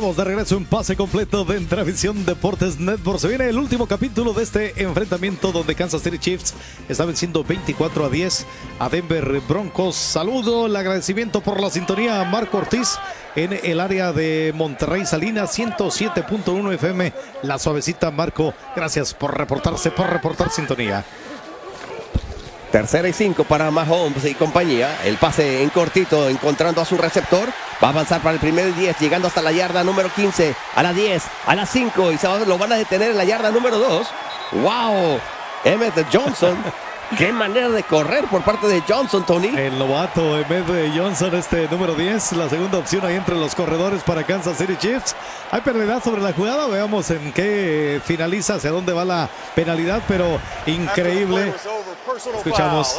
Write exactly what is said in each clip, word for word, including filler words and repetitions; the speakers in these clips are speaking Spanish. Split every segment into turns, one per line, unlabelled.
Estamos de regreso en pase completo de Entravisión Deportes Network. Se viene el último capítulo de este enfrentamiento donde Kansas City Chiefs está venciendo veinticuatro a diez a Denver Broncos. Saludo, el agradecimiento por la sintonía a Marco Ortiz en el área de Monterrey Salinas, ciento siete punto uno F M. La suavecita, Marco, gracias por reportarse, por reportar sintonía.
Tercera y cinco para Mahomes y compañía. El pase en cortito, encontrando a su receptor. Va a avanzar para el primer y diez, llegando hasta la yarda número quince, a la diez, a la cinco. Y se va, lo van a detener en la yarda número dos. ¡Wow! Emmett Johnson. ¡Qué manera de correr por parte de Johnson, Tony!
El novato Emmett Johnson, este número diez, la segunda opción ahí entre los corredores para Kansas City Chiefs. Hay penalidad sobre la jugada, veamos en qué finaliza, hacia dónde va la penalidad, pero increíble. Escuchamos.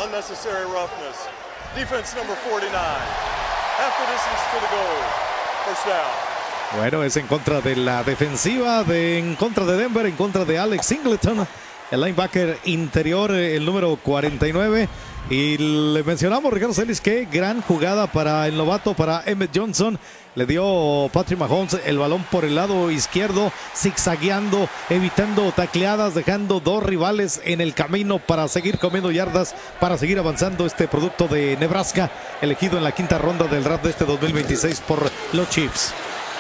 Bueno, es en contra de la defensiva, de, en contra de Denver, en contra de Alex Singleton, el linebacker interior, el número cuarenta y nueve. Y le mencionamos, Ricardo Celis, qué gran jugada para el novato, para Emmett Johnson. Le dio Patrick Mahomes el balón por el lado izquierdo, zigzagueando, evitando tacleadas, dejando dos rivales en el camino para seguir comiendo yardas, para seguir avanzando este producto de Nebraska, elegido en la quinta ronda del draft de este dos mil veintiséis por los Chiefs.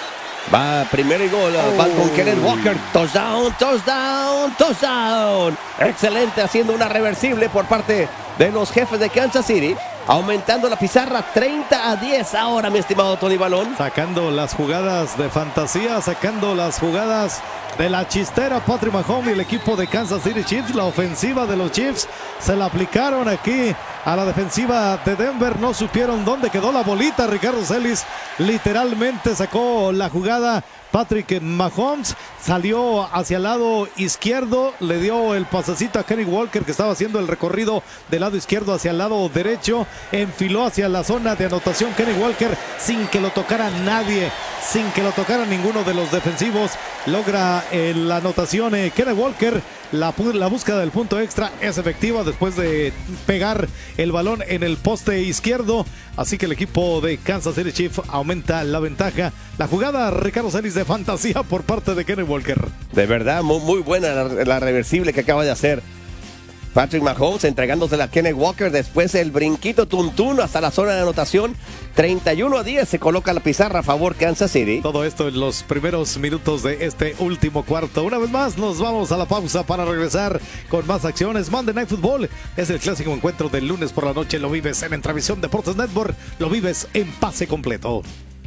Va primero y gol, oh. Va con Kenneth Walker, touchdown, touchdown, touchdown. Excelente, haciendo una reversible por parte de los jefes de Kansas City, aumentando la pizarra treinta a diez ahora, mi estimado Tony Balón.
Sacando las jugadas de fantasía, sacando las jugadas de la chistera Patrick Mahomes y el equipo de Kansas City Chiefs. La ofensiva de los Chiefs se la aplicaron aquí a la defensiva de Denver. No supieron dónde quedó la bolita. Ricardo Celis literalmente sacó la jugada. Patrick Mahomes salió hacia el lado izquierdo, le dio el pasecito a Kenny Walker, que estaba haciendo el recorrido del lado izquierdo hacia el lado derecho, enfiló hacia la zona de anotación Kenny Walker sin que lo tocara nadie, sin que lo tocara ninguno de los defensivos. Logra eh, la anotación eh, Kenny Walker. La, la búsqueda del punto extra es efectiva después de pegar el balón en el poste izquierdo. Así que el equipo de Kansas City Chiefs aumenta la ventaja. La jugada, Ricardo Celis, de fantasía por parte de Kenny Walker.
De verdad, muy, muy buena la, la reversible que acaba de hacer Patrick Mahomes, entregándosela a Kenneth Walker. Después el brinquito tuntún hasta la zona de anotación. treinta y uno a diez se coloca la pizarra a favor Kansas City.
Todo esto en los primeros minutos de este último cuarto. Una vez más nos vamos a la pausa para regresar con más acciones. Monday Night Football es el clásico encuentro del lunes por la noche. Lo vives en Entravisión Deportes Network. Lo vives en pase completo.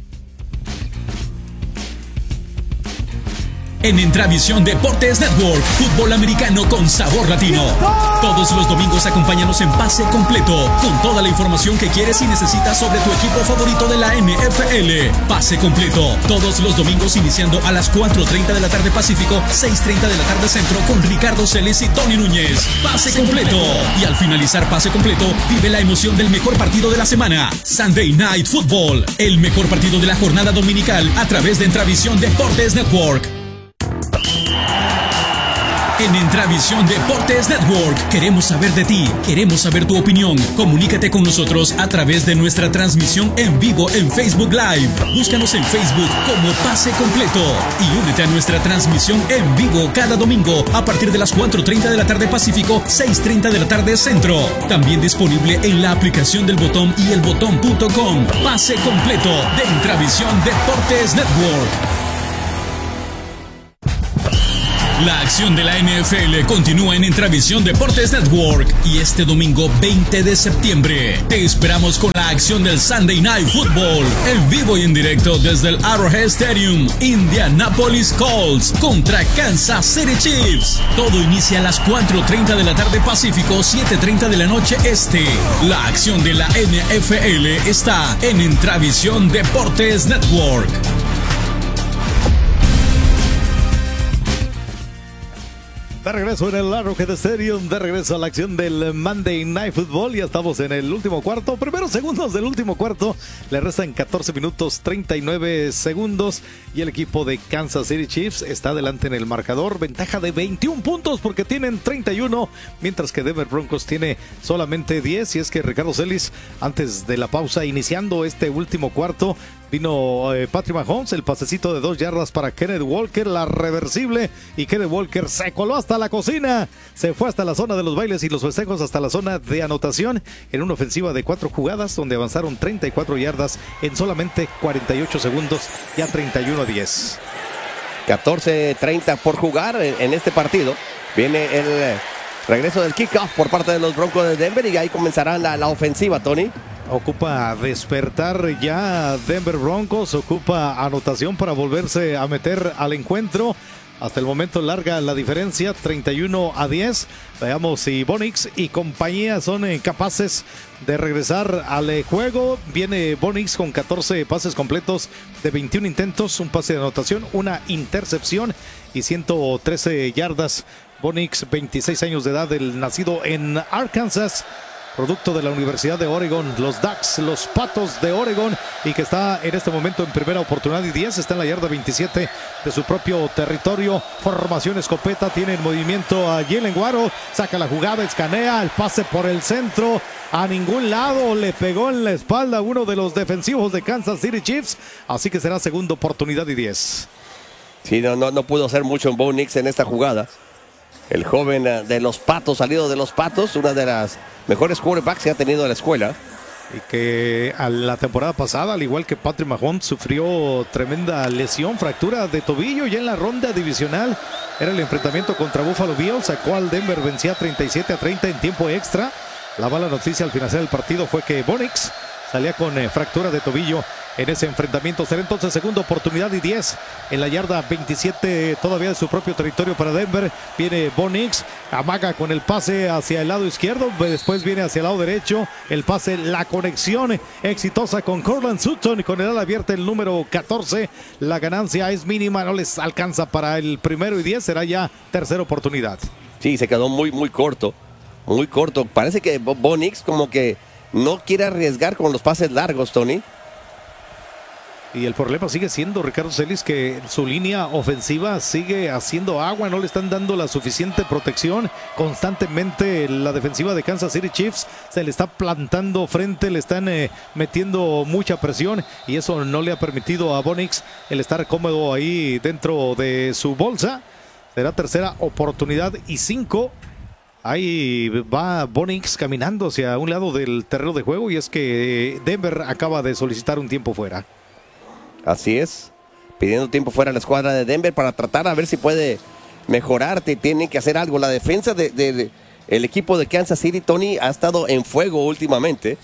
En Entravisión Deportes Network, fútbol americano con sabor latino. Todos los domingos acompáñanos en pase completo, con toda la información que quieres y necesitas sobre tu equipo favorito de la N F L. Pase completo, todos los domingos iniciando a las cuatro treinta de la tarde Pacífico, seis treinta de la tarde Centro, con Ricardo Celis y Tony Núñez. Pase completo. Y al finalizar pase completo, vive la emoción del mejor partido de la semana. Sunday Night Football, el mejor partido de la jornada dominical a través de Entravisión Deportes Network. En Entravisión Deportes Network queremos saber de ti, queremos saber tu opinión. Comunícate con nosotros a través de nuestra transmisión en vivo en Facebook Live. Búscanos en Facebook como Pase Completo y únete a nuestra transmisión en vivo cada domingo a partir de las cuatro treinta de la tarde Pacífico, seis treinta de la tarde Centro. También disponible en la aplicación del Botón y el botón punto com. Pase Completo de Entravisión Deportes Network. La acción de la N F L continúa en Entravisión Deportes Network y este domingo veinte de septiembre te esperamos con la acción del Sunday Night Football en vivo y en directo desde el Arrowhead Stadium. Indianapolis Colts contra Kansas City Chiefs. Todo inicia a las cuatro treinta de la tarde Pacífico, siete treinta de la noche Este. La acción de la N F L está en Entravisión Deportes Network.
De regreso en el Arrowhead Stadium, de regreso a la acción del Monday Night Football. Ya estamos en el último cuarto, primeros segundos del último cuarto. Le restan catorce minutos treinta y nueve segundos y el equipo de Kansas City Chiefs está adelante en el marcador. Ventaja de veintiún puntos porque tienen treinta y uno, mientras que Denver Broncos tiene solamente diez. Y es que Ricardo Celis, antes de la pausa, iniciando este último cuarto, Vino eh, Patrick Mahomes, el pasecito de dos yardas para Kenneth Walker, la reversible, y Kenneth Walker se coló hasta la cocina, se fue hasta la zona de los bailes y los festejos hasta la zona de anotación en una ofensiva de cuatro jugadas donde avanzaron treinta y cuatro yardas en solamente cuarenta y ocho segundos, ya treinta y uno a diez.
catorce treinta por jugar en, en este partido. Viene el regreso del kickoff por parte de los Broncos de Denver y ahí comenzará la, la ofensiva, Tony.
Ocupa despertar ya Denver Broncos, ocupa anotación para volverse a meter al encuentro. Hasta el momento larga la diferencia, treinta y uno a diez. Veamos si Bo Nix y compañía son eh, capaces de regresar al eh, juego. Viene Bo Nix con catorce pases completos de veintiún intentos, un pase de anotación, una intercepción y ciento trece yardas. Bo Nix, veintiséis años de edad, el nacido en Arkansas, producto de la Universidad de Oregon, los Ducks, los Patos de Oregon, y que está en este momento en primera oportunidad y diez, está en la yarda veintisiete de su propio territorio. Formación escopeta, tiene en movimiento a Jalen Guaro, saca la jugada, escanea, el pase por el centro, a ningún lado, le pegó en la espalda a uno de los defensivos de Kansas City Chiefs, así que será segunda oportunidad y diez.
Sí, no, no, no pudo hacer mucho en Bo Nix en esta jugada. El joven de los Patos, salido de los Patos, una de las mejores quarterbacks que ha tenido la escuela.
Y que a la temporada pasada, al igual que Patrick Mahomes, sufrió tremenda lesión, fractura de tobillo. Ya en la ronda divisional era el enfrentamiento contra Buffalo Bills, sacó al Denver, vencía treinta y siete a treinta en tiempo extra. La mala noticia al finalizar el partido fue que Bo Nix salía con eh, fractura de tobillo en ese enfrentamiento. Será entonces segunda oportunidad y diez en la yarda veintisiete todavía de su propio territorio para Denver. Viene Bo Nix, amaga con el pase hacia el lado izquierdo, después viene hacia el lado derecho, el pase, la conexión exitosa con Courtland Sutton y con el ala abierta el número catorce. La ganancia es mínima, no les alcanza para el primero y diez, será ya tercera oportunidad.
Sí, se quedó muy, muy corto, muy corto. Parece que Bo, Bo Nix como que no quiere arriesgar con los pases largos, Tony.
Y el problema sigue siendo, Ricardo Celis, que su línea ofensiva sigue haciendo agua, no le están dando la suficiente protección. Constantemente la defensiva de Kansas City Chiefs se le está plantando frente, le están eh, metiendo mucha presión y eso no le ha permitido a Bo Nix el estar cómodo ahí dentro de su bolsa. Será tercera oportunidad y cinco. Ahí va Bo Nix caminando hacia un lado del terreno de juego y es que Denver acaba de solicitar un tiempo fuera.
Así es, pidiendo tiempo fuera a la escuadra de Denver para tratar a ver si puede mejorar. Tienen que hacer algo. La defensa del de, de, el equipo de Kansas City, Tony, ha estado en fuego últimamente.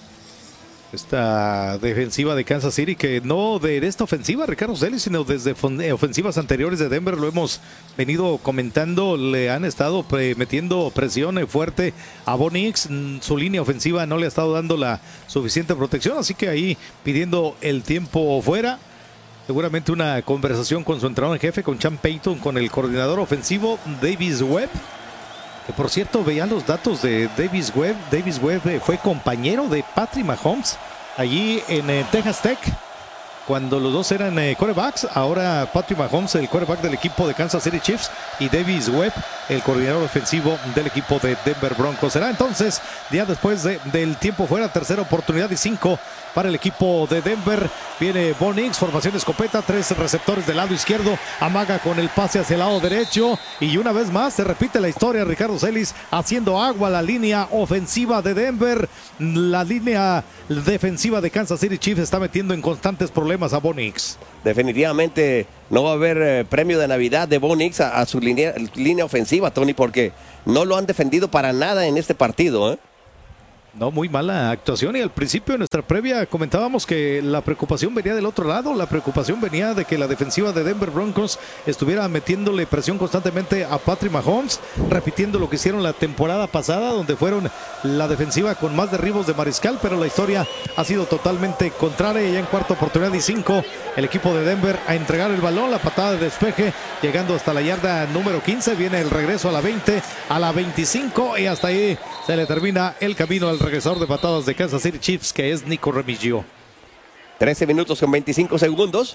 Esta defensiva de Kansas City, que no de esta ofensiva, Ricardo Celis, sino desde ofensivas anteriores de Denver, lo hemos venido comentando, le han estado pre metiendo presión fuerte a Bo Nix. Su línea ofensiva no le ha estado dando la suficiente protección, así que ahí pidiendo el tiempo fuera. Seguramente una conversación con su entrenador en jefe, con Sean Payton, con el coordinador ofensivo Davis Webb. Que por cierto, veían los datos de Davis Webb. Davis Webb fue compañero de Patrick Mahomes allí en eh, Texas Tech, cuando los dos eran eh, quarterbacks. Ahora Patrick Mahomes, el quarterback del equipo de Kansas City Chiefs, y Davis Webb, el coordinador ofensivo del equipo de Denver Broncos. Será entonces, día después de, del tiempo fuera, tercera oportunidad y cinco para el equipo de Denver. Viene Bo Nix, formación escopeta, tres receptores del lado izquierdo, amaga con el pase hacia el lado derecho y una vez más se repite la historia, Ricardo Celis, haciendo agua la línea ofensiva de Denver. La línea defensiva de Kansas City Chiefs está metiendo en constantes problemas a Bo Nix.
Definitivamente no va a haber eh, premio de Navidad de Bo Nix a, a su línea, línea ofensiva, Tony, porque no lo han defendido para nada en este partido, ¿eh?
No, muy mala actuación, y al principio de nuestra previa comentábamos que la preocupación venía del otro lado. La preocupación venía de que la defensiva de Denver Broncos estuviera metiéndole presión constantemente a Patrick Mahomes, repitiendo lo que hicieron la temporada pasada, donde fueron la defensiva con más derribos de mariscal, pero la historia ha sido totalmente contraria. Ya en cuarta oportunidad y cinco, el equipo de Denver a entregar el balón, la patada de despeje, llegando hasta la yarda número quince, viene el regreso a la veinte, a la veinticinco, y hasta ahí se le termina el camino al regresador de patadas de Kansas City Chiefs, que es Nico Remigio.
trece minutos con veinticinco segundos.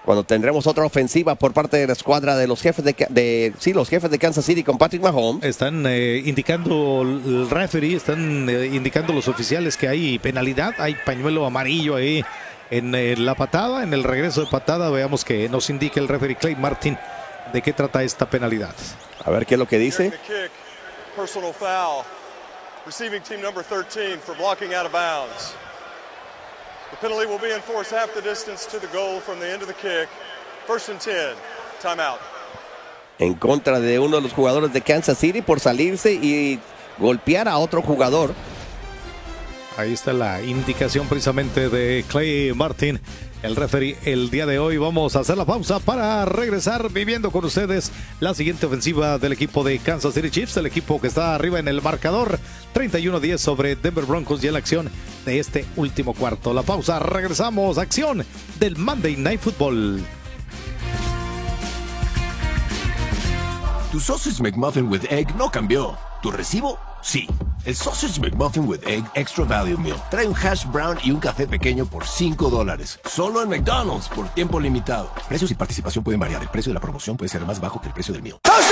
cuando tendremos otra ofensiva por parte de la escuadra de los jefes de, de sí, los jefes de Kansas City con Patrick Mahomes.
Están eh, indicando el referee, están eh, indicando los oficiales que hay penalidad, hay pañuelo amarillo ahí en eh, la patada, en el regreso de patada. Veamos que nos indique el referee Clay Martin de qué trata esta penalidad.
A ver qué es lo que dice.
Personal foul. Receiving team number thirteen for blocking out of bounds. The penalty will be enforced half the distance to the goal from the end of the kick. First and ten. Timeout.
En contra de uno de los jugadores de Kansas City por salirse y golpear a otro jugador.
Ahí está la indicación precisamente de Clay Martin, el referee el día de hoy. Vamos a hacer la pausa para regresar viviendo con ustedes la siguiente ofensiva del equipo de Kansas City Chiefs, el equipo que está arriba en el marcador treinta y uno a diez sobre Denver Broncos y en la acción de este último cuarto. La pausa, regresamos, acción del Monday Night Football.
Tu Sausage McMuffin with Egg no cambió. ¿Tu recibo? Sí. El Sausage McMuffin with Egg Extra Value Meal trae un hash brown y un café pequeño por cinco dólares. Solo en McDonald's por tiempo limitado. Precios y participación pueden variar. El precio de la promoción puede ser más bajo que el precio del meal.